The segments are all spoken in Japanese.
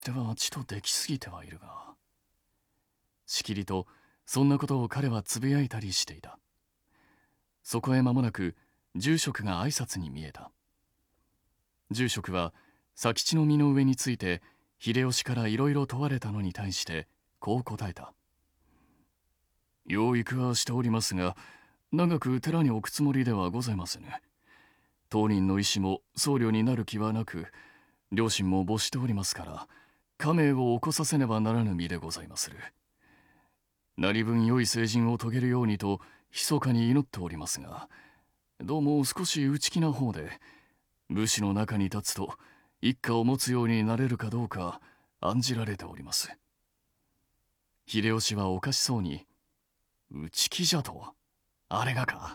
てはちとできすぎてはいるが。しきりとそんなことを彼はつぶやいたりしていた。そこへ間もなく住職が挨拶に見えた。住職は佐吉の身の上について秀吉からいろいろ問われたのに対してこう答えた。養育はしておりますが、長く寺に置くつもりではございませぬ。当人の意思も僧侶になる気はなく、両親も没しておりますから、家名を起こさせねばならぬ身でございまする。何分良い成人を遂げるようにと、密かに祈っておりますが、どうも少し内気な方で、武士の中に立つと、一家を持つようになれるかどうか案じられております。秀吉はおかしそうに、内気じゃと、あれがか。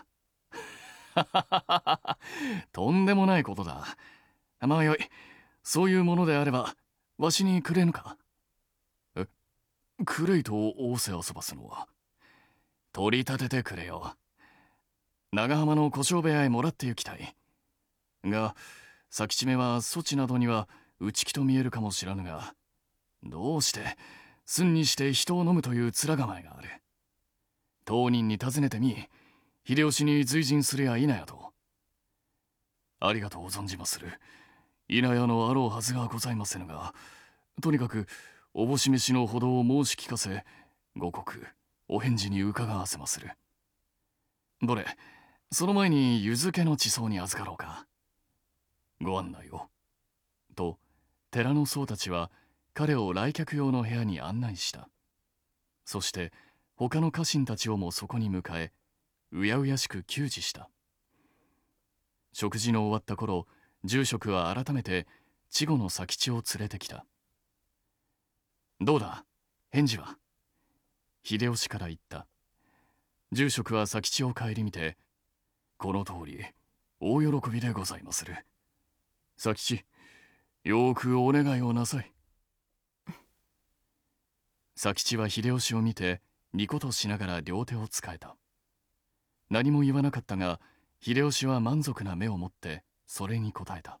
とんでもないことだ。まあよい、そういうものであれば、わしにくれぬか。え、くれいと仰せ遊ばすのは。取り立ててくれよ。長浜の小姓部屋へもらって行きたい。が、佐吉めはそちなどには内気と見えるかもしらぬが、どうして、寸にして人を飲むという面構えがある。当人に尋ねてみ、秀吉に随尋すりゃいなやと。ありがとう存じまする。いなやのあろうはずがございませぬが、とにかくおぼし飯のほどを申し聞かせ、ご刻お返事に伺わせまする。どれ、その前に湯漬けの地層に預かろうか。ご案内を。と、寺の僧たちは彼を来客用の部屋に案内した。そして、他の家臣たちをもそこに迎え、うやうやしく給仕した。食事の終わった頃、住職は改めて稚児の佐吉を連れてきた。どうだ、返事は。秀吉から言った。住職は佐吉を顧みて、この通り、大喜びでございまする。佐吉、よーくお願いをなさい。佐吉は秀吉を見て、ニコとしながら両手をつかえた。何も言わなかったが、秀吉は満足な目を持って、それに答えた。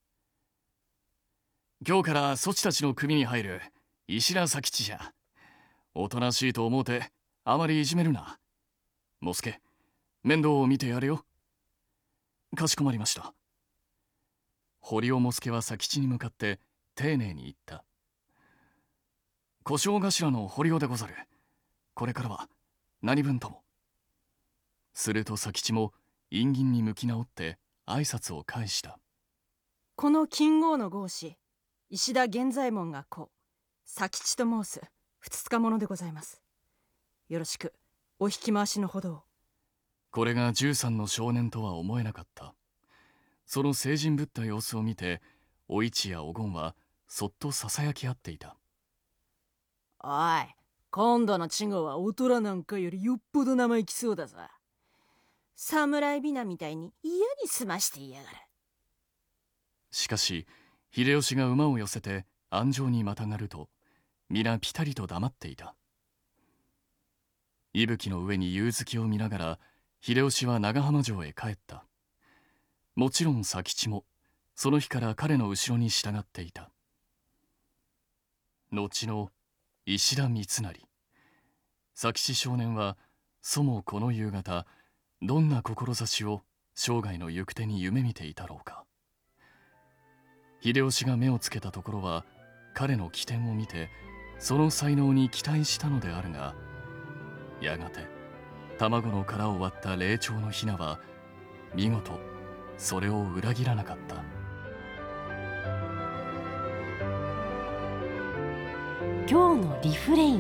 今日からそちたちの組に入る石田佐吉じゃ。おとなしいと思うて、あまりいじめるな。もすけ、面倒を見てやれよ。かしこまりました。堀尾もすけは佐吉に向かって丁寧に言った。小姓頭の堀尾でござる。これからは何分とも。すると佐吉も陰銀に向き直って挨拶を返した。 この金剛の合子、石田源左衛門が子、佐吉と申すふつつか者でございます。よろしくお引き回しのほどを。 これが13の少年とは思えなかった。その成人ぶった様子を見て、お市やおごんはそっとささやき合っていた。 おい、今度の稚児は大人なんかよりよっぽど生意気そうだぞ。侍びなみたいに嫌に済ましていやがる。 しかし、秀吉が馬を寄せて安城にまたがると、皆ピタリと黙っていた。息吹の上に夕月を見ながら、秀吉は長浜城へ帰った。もちろん佐吉も、その日から彼の後ろに従っていた。後の石田三成。佐吉少年は、そもこの夕方、どんな志を生涯の行く手に夢見ていたろうか。秀吉が目をつけたところは、彼の起点を見て、その才能に期待したのであるが、やがて、卵の殻を割った霊長のヒナは、見事、それを裏切らなかった。 今日のリフレイン。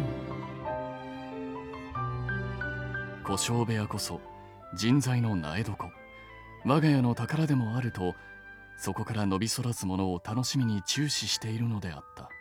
小姓部屋こそ人材の苗床、我が家の宝でもあると、そこから伸びそらすものを楽しみに注視しているのであった。